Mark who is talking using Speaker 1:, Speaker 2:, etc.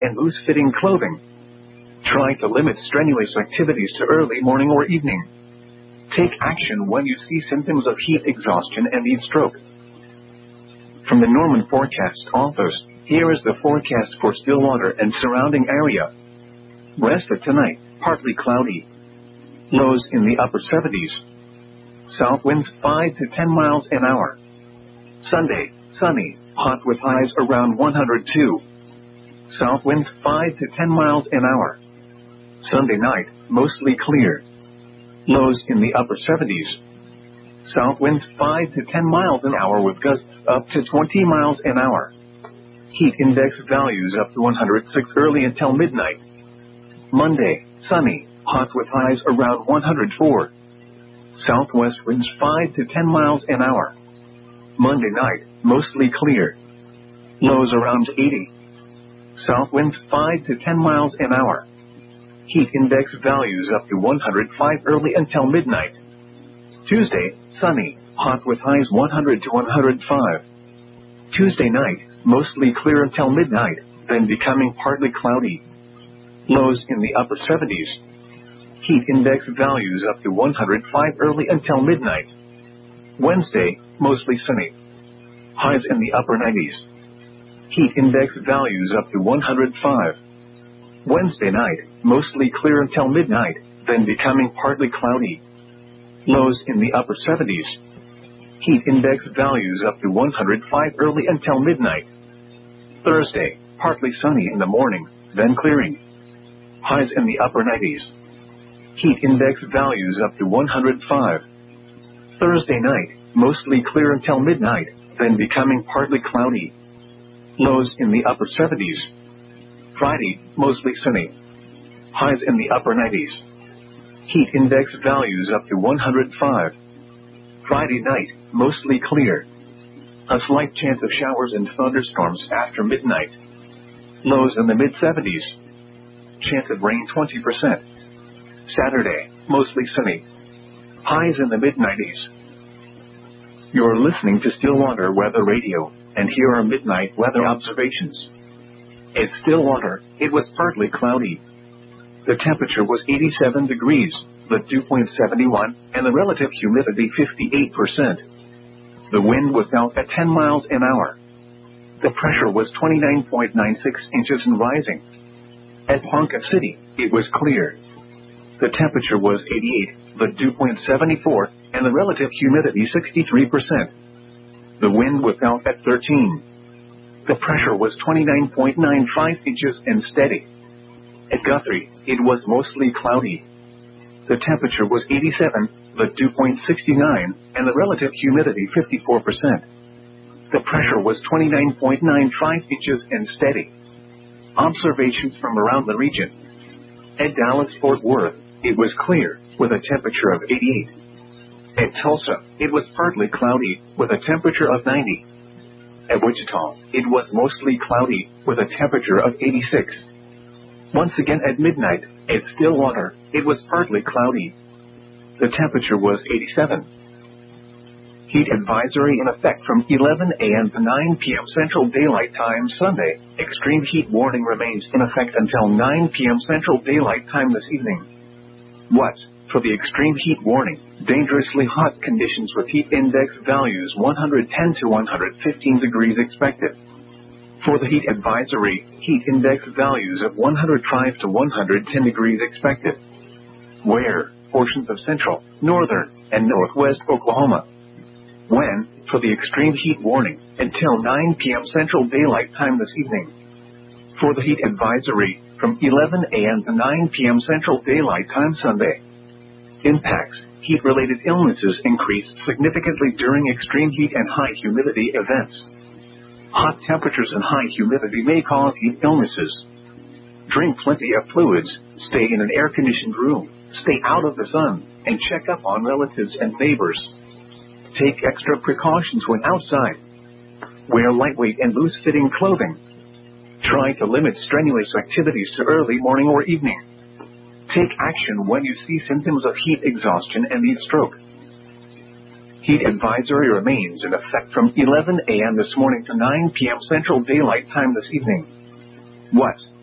Speaker 1: and loose-fitting clothing. Try to limit strenuous activities to early morning or evening. Take action when you see symptoms of heat exhaustion and heat stroke. From the Norman Forecast Office, here is the forecast for Stillwater and surrounding area. Rest of tonight, partly cloudy. Lows in the upper 70s. South winds 5 to 10 miles an hour. Sunday, sunny, hot with highs around 102. South winds 5 to 10 miles an hour. Sunday night, mostly clear. Lows in the upper 70s. South winds 5 to 10 miles an hour with gusts up to 20 miles an hour. Heat index values up to 106 early until midnight. Monday, sunny, hot with highs around 104. Southwest winds 5 to 10 miles an hour. Monday night, mostly clear. Lows around 80. South winds 5 to 10 miles an hour. Heat index values up to 105 early until midnight. Tuesday, sunny, hot with highs 100 to 105. Tuesday night, mostly clear until midnight, then becoming partly cloudy. Lows in the upper 70s. Heat index values up to 105 early until midnight. Wednesday, mostly sunny. Highs in the upper 90s. Heat index values up to 105. Wednesday night, mostly clear until midnight, then becoming partly cloudy. Lows in the upper 70s. Heat index values up to 105 early until midnight. Thursday, partly sunny in the morning, then clearing. Highs in the upper 90s. Heat index values up to 105. Thursday night, mostly clear until midnight, then becoming partly cloudy. Lows in the upper 70s. Friday, mostly sunny. Highs in the upper 90s. Heat index values up to 105. Friday night, mostly clear. A slight chance of showers and thunderstorms after midnight. Lows in the mid-70s. Chance of rain 20%. Saturday, mostly sunny. Highs in the mid-90s. You're listening to Stillwater Weather Radio, and here are midnight weather observations. At Stillwater, it was partly cloudy. The temperature was 87 degrees, the dew point 71, and the relative humidity 58%. The wind was out at 10 miles an hour. The pressure was 29.96 inches and rising. At Ponca City, it was clear. The temperature was 88, the dew point 74, and the relative humidity 63%. The wind was out at 13. The pressure was 29.95 inches and steady. At Guthrie, it was mostly cloudy. The temperature was 87, the dew point 69, and the relative humidity 54%. The pressure was 29.95 inches and steady. Observations from around the region. At Dallas-Fort Worth, it was clear, with a temperature of 88. At Tulsa, it was partly cloudy, with a temperature of 90. At Wichita, it was mostly cloudy, with a temperature of 86. Once again at midnight, at Stillwater, it was partly cloudy. The temperature was 87. Heat advisory in effect from 11 a.m. to 9 p.m. Central Daylight Time Sunday. Extreme heat warning remains in effect until 9 p.m. Central Daylight Time this evening. What? For the extreme heat warning, dangerously hot conditions with heat index values 110 to 115 degrees expected. For the heat advisory, heat index values of 105 to 110 degrees expected. Where? Portions of central, northern, and northwest Oklahoma. When? For the extreme heat warning, until 9 p.m. Central Daylight Time this evening. For the heat advisory, from 11 a.m. to 9 p.m. Central Daylight Time Sunday. Impacts. Heat-related illnesses increased significantly during extreme heat and high humidity events. Hot temperatures and high humidity may cause heat illnesses. Drink plenty of fluids, stay in an air-conditioned room, stay out of the sun, and check up on relatives and neighbors. Take extra precautions when outside. Wear lightweight and loose-fitting clothing. Try to limit strenuous activities to early morning or evening. Take action when you see symptoms of heat exhaustion and heat stroke. Heat advisory remains in effect from 11 a.m. this morning to 9 p.m. Central Daylight Time this evening. What?